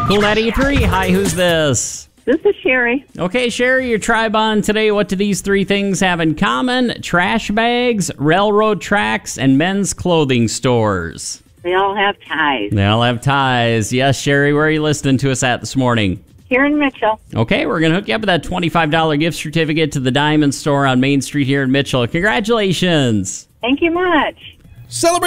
Cool 93. Hi, who's this? This is Sherry. Okay, Sherry, your tribe on today. What do these three things have in common? Trash bags, railroad tracks, and men's clothing stores. They all have ties. They all have ties. Yes, Sherry, where are you listening to us at this morning? Here in Mitchell. Okay, we're going to hook you up with that $25 gift certificate to the Diamond Store on Main Street here in Mitchell. Congratulations. Thank you much. Celebrate